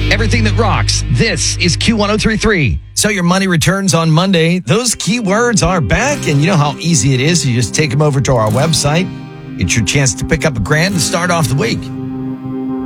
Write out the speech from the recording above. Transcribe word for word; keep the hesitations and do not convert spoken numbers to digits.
Everything that rocks. This is Q one oh three point three. So your money returns on Monday. Those keywords are back, and you know how easy it is. You just take them over to our website. It's your chance to pick up a grand and start off the week.